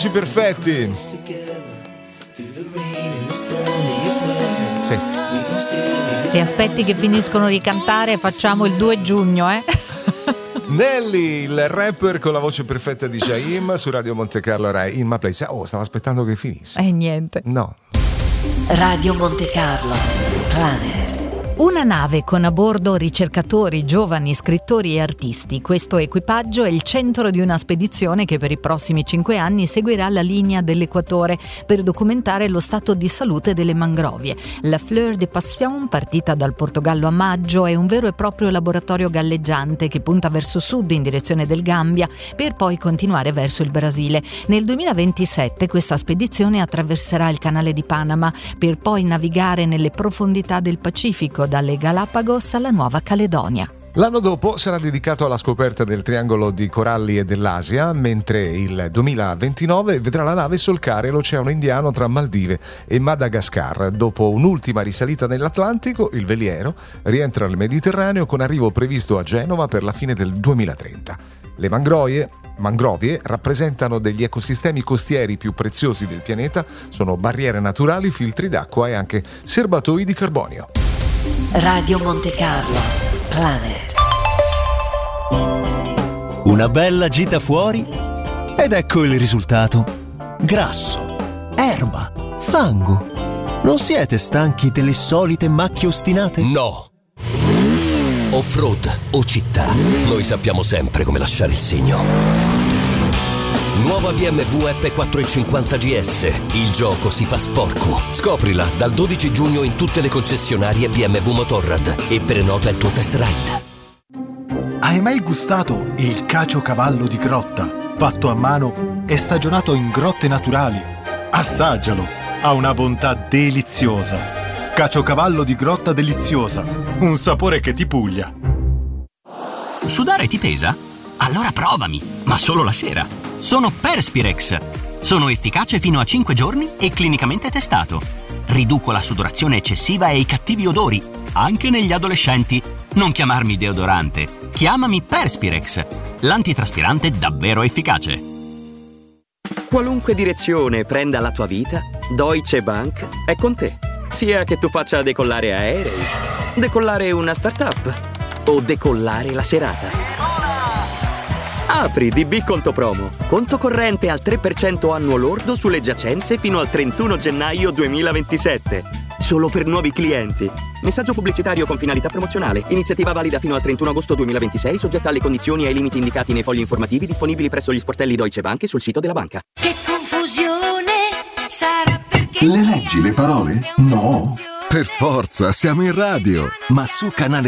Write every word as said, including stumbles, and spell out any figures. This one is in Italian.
Perfetti. Sì. Se aspetti che finiscono di cantare, facciamo il due giugno, eh? Nelly, il rapper con la voce perfetta di Jaim su Radio Monte Carlo Rai in My Place. Oh, stavo aspettando che finisse. E eh, niente. No. Radio Monte Carlo Planet. Una nave con a bordo ricercatori, giovani, scrittori e artisti. Questo equipaggio è il centro di una spedizione che per i prossimi cinque anni seguirà la linea dell'equatore per documentare lo stato di salute delle mangrovie. La Fleur de Passion, partita dal Portogallo a maggio, è un vero e proprio laboratorio galleggiante che punta verso sud in direzione del Gambia per poi continuare verso il Brasile. Nel duemilaventisette questa spedizione attraverserà il canale di Panama per poi navigare nelle profondità del Pacifico, dalle Galapagos alla Nuova Caledonia. L'anno dopo sarà dedicato alla scoperta del triangolo di coralli e dell'Asia, mentre il duemilaventinove vedrà la nave solcare l'Oceano Indiano tra Maldive e Madagascar. Dopo un'ultima risalita nell'Atlantico, il veliero rientra nel Mediterraneo con arrivo previsto a Genova per la fine del duemilatrenta. Le mangrovie, mangrovie rappresentano degli ecosistemi costieri più preziosi del pianeta, sono barriere naturali, filtri d'acqua e anche serbatoi di carbonio. Radio Monte Carlo Planet. Una bella gita fuori ed ecco il risultato. Grasso, erba, fango. Non siete stanchi delle solite macchie ostinate? No. Off-road o città, noi sappiamo sempre come lasciare il segno. Nuova B M W F quattrocentocinquanta G S. Il gioco si fa sporco. Scoprila dal dodici giugno in tutte le concessionarie B M W Motorrad e prenota il tuo test ride. Hai mai gustato il caciocavallo di grotta, fatto a mano e stagionato in grotte naturali? Assaggialo, ha una bontà deliziosa. Caciocavallo di grotta deliziosa, un sapore che ti puglia. Sudare ti pesa? Allora provami, ma solo la sera. Sono Perspirex. Sono efficace fino a cinque giorni e clinicamente testato. Riduco la sudorazione eccessiva e i cattivi odori, anche negli adolescenti. Non chiamarmi deodorante, chiamami Perspirex, l'antitraspirante davvero efficace. Qualunque direzione prenda la tua vita, Deutsche Bank è con te. Sia che tu faccia decollare aerei, decollare una startup o decollare la serata. Apri D B Conto Promo, conto corrente al tre per cento annuo lordo sulle giacenze fino al trentuno gennaio duemilaventisette. Solo per nuovi clienti. Messaggio pubblicitario con finalità promozionale. Iniziativa valida fino al trentuno agosto duemilaventisei, soggetta alle condizioni e ai limiti indicati nei fogli informativi disponibili presso gli sportelli Deutsche Bank e sul sito della banca. Che confusione sarà perché... Le leggi le parole? No. Per forza, siamo in radio. Ma su Canale